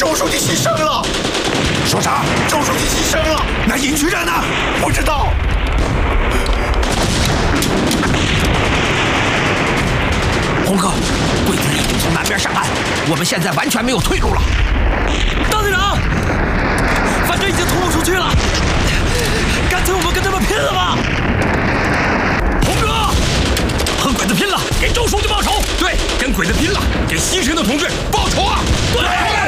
周书记牺牲了。 说啥？ 周书记牺牲了。 那尹局长呢？ 不知道。 红哥，鬼子已经从南边上岸，我们现在完全没有退路了。 大队长，反正已经突入出去了，干脆我们跟他们拼了吧！ 红哥，和鬼子拼了，给周书记报仇！对，跟鬼子拼了，给牺牲的同志报仇啊！对！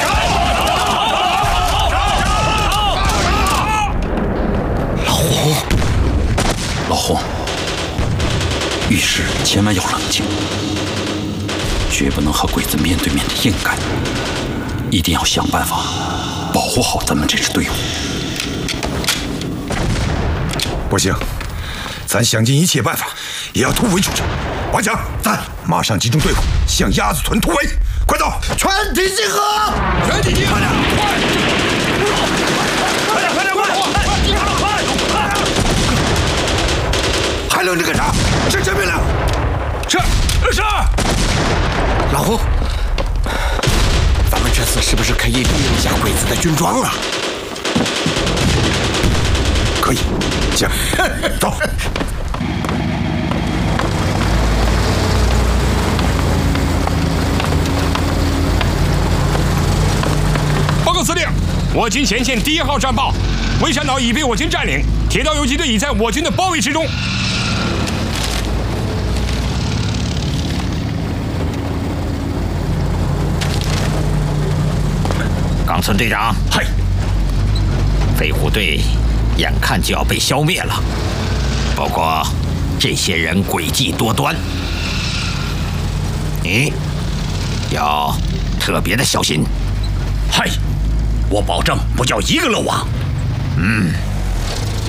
老洪，遇事千万要冷静，绝不能和鬼子面对面的硬干，一定要想办法保护好咱们这支队伍。 不行，咱想尽一切办法也要突围出去。王强，咱马上集中队伍向鸭子屯突围，快走！ 全体集合！ 全体集合！快点！还愣着干啥？执行命令！ 是。 老胡，咱们这次是不是可以利用一下鬼子的军装啊？ 可以，行，走。 报告司令，我军前线第1号战报，围山岛已被我军占领，铁道游击队已在我军的包围之中。 冈村队长， 嗨， 飞虎队眼看就要被消灭了，不过这些人诡计多端，你要特别的小心。 嗨，我保证不叫一个漏网。